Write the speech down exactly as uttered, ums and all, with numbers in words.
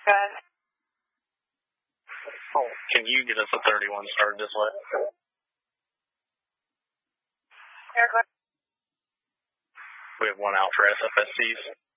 Good. Oh, can you get us a thirty-one started this way? Air, We have one out for S F S Cs.